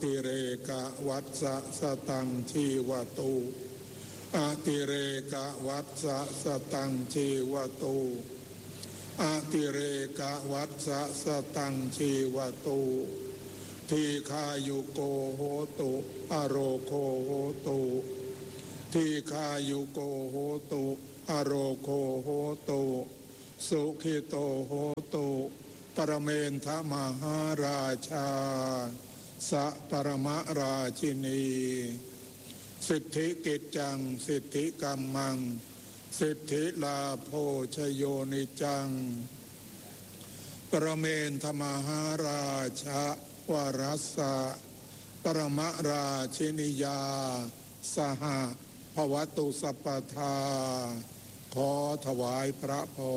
ติเรกวัฏสะสตังชีวตุอาติเรกวัฏสะสตังชีวตุอาติเรกวัฏสะสตังชีวตุทีฆายุโกโหตุอโรโคโหตุทีฆายุโกโหตุอโรโคโหตุสุขิโตโหตุปรเมนทมหาราชาสัปรมราชินีสิทธิกิจจังสิทธิกัมมังสิทธิลาโภชโยนิจังปรเมนทมหาราชาวรัสสะปรมราชินิยาสหภวตุสัพพทาขอถวายพระพร